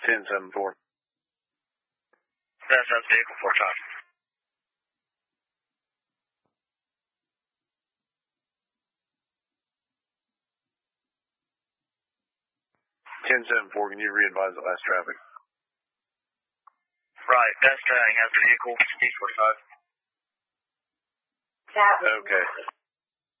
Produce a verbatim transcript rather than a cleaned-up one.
ten seven four. That's that's vehicle four five. ten seven four, can you re-advise the last traffic? Right, best uh, has the vehicle, T forty-five. Okay.